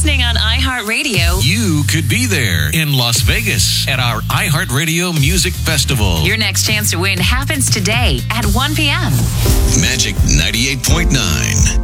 listening on iHeartRadio, you could be there in Las Vegas at our iHeartRadio Music Festival. Your next chance to win happens today at 1 p.m. Magic 98.9.